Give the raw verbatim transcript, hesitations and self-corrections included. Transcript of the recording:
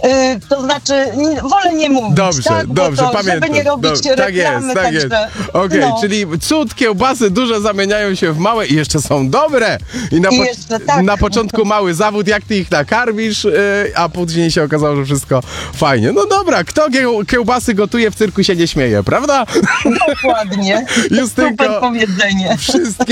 y, to znaczy n- wolę nie mówić, Dobrze, tak? Bo dobrze, to, pamiętam. żeby nie robić Dobrze, tak reklamy, jest, tak jest. także, Okej, no. czyli cud, kiełbasy duże zamieniają się w małe i jeszcze są dobre. I na, I po- jeszcze tak. na początku mały zawód, jak ty ich nakarmisz, yy, a później się okazało, że wszystko fajnie. No dobra, kto kieł- kiełbasy gotuje, w cyrku się nie śmieje, prawda? Dokładnie. Justynko, Super powiedzenie. wszystkie